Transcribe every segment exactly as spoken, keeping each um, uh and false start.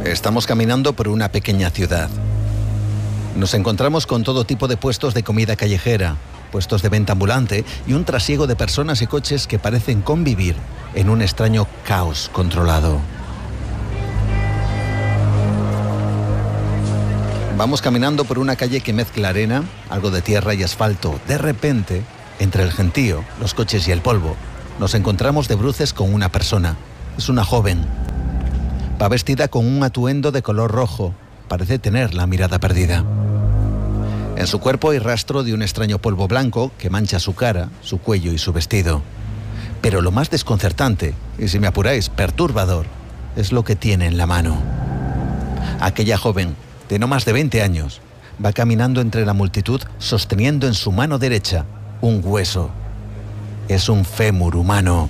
Estamos caminando por una pequeña ciudad. Nos encontramos con todo tipo de puestos de comida callejera, puestos de venta ambulante y un trasiego de personas y coches que parecen convivir en un extraño caos controlado. Vamos caminando por una calle que mezcla arena, algo de tierra y asfalto. De repente, entre el gentío, los coches y el polvo, nos encontramos de bruces con una persona. Es una joven. Va vestida con un atuendo de color rojo. Parece tener la mirada perdida. En su cuerpo hay rastro de un extraño polvo blanco que mancha su cara, su cuello y su vestido. Pero lo más desconcertante, y si me apuráis, perturbador, es lo que tiene en la mano. Aquella joven, de no más de veinte años, va caminando entre la multitud sosteniendo en su mano derecha un hueso. Es un fémur humano.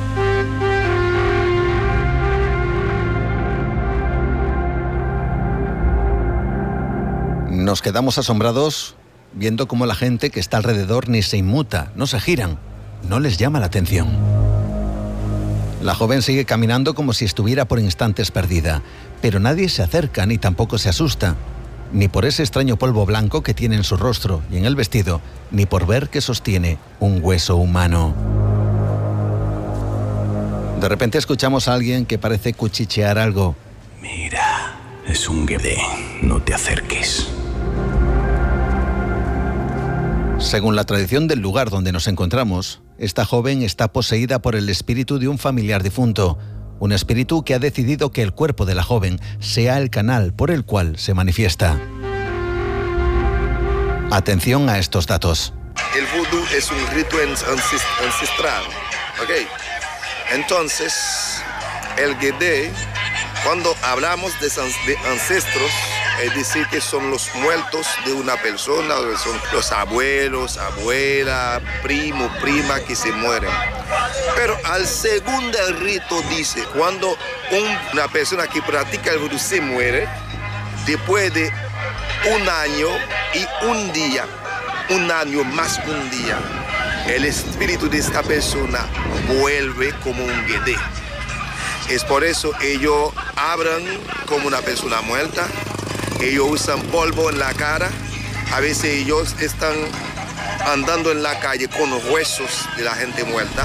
Nos quedamos asombrados viendo cómo la gente que está alrededor ni se inmuta, no se giran, no les llama la atención. La joven sigue caminando como si estuviera por instantes perdida, pero nadie se acerca ni tampoco se asusta, ni por ese extraño polvo blanco que tiene en su rostro y en el vestido, ni por ver que sostiene un hueso humano. De repente escuchamos a alguien que parece cuchichear algo. Mira, es un guedé, no te acerques. Según la tradición del lugar donde nos encontramos, esta joven está poseída por el espíritu de un familiar difunto, un espíritu que ha decidido que el cuerpo de la joven sea el canal por el cual se manifiesta. Atención a estos datos. El vudú es un rito ancestral, ¿ok? Entonces, el guedé, cuando hablamos de ancestros, es decir, que son los muertos de una persona, son los abuelos, abuela, primo, prima que se mueren. Pero al segundo rito dice, cuando un, una persona que practica el vudú se muere, después de un año y un día, un año más un día, el espíritu de esta persona vuelve como un guedé. Es por eso ellos hablan como una persona muerta. Ellos usan polvo en la cara. A veces ellos están andando en la calle con los huesos de la gente muerta.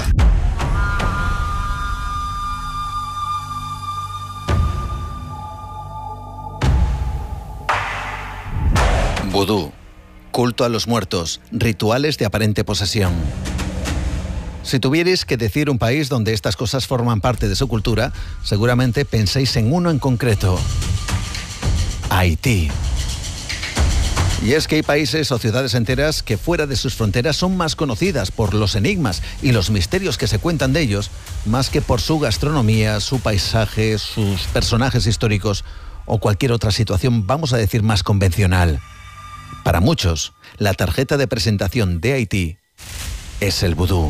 Vudú, culto a los muertos, rituales de aparente posesión. Si tuvierais que decir un país donde estas cosas forman parte de su cultura, seguramente penséis en uno en concreto. Haití. Y es que hay países o ciudades enteras que fuera de sus fronteras son más conocidas por los enigmas y los misterios que se cuentan de ellos, más que por su gastronomía, su paisaje, sus personajes históricos o cualquier otra situación, vamos a decir, más convencional. Para muchos, la tarjeta de presentación de Haití es el vudú.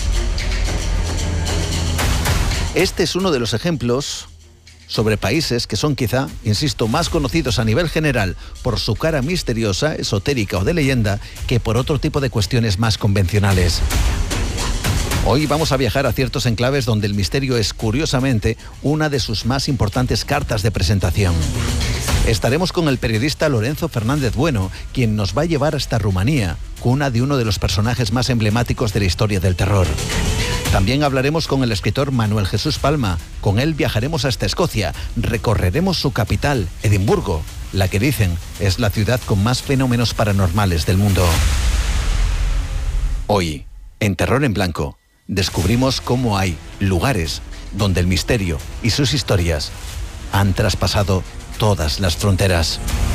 Este es uno de los ejemplos sobre países que son quizá, insisto, más conocidos a nivel general por su cara misteriosa, esotérica o de leyenda, que por otro tipo de cuestiones más convencionales. Hoy vamos a viajar a ciertos enclaves donde el misterio es, curiosamente, una de sus más importantes cartas de presentación. Estaremos con el periodista Lorenzo Fernández Bueno, quien nos va a llevar hasta Rumanía, cuna de uno de los personajes más emblemáticos de la historia del terror. También hablaremos con el escritor Manuel Jesús Palma. Con él viajaremos hasta Escocia, recorreremos su capital, Edimburgo, la que dicen es la ciudad con más fenómenos paranormales del mundo. Hoy, en Terror en Blanco, descubrimos cómo hay lugares donde el misterio y sus historias han traspasado todas las fronteras.